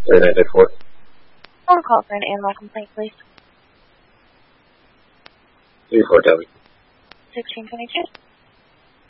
3994. Phone call for an animal complaint, please. 34, tell me. 1622.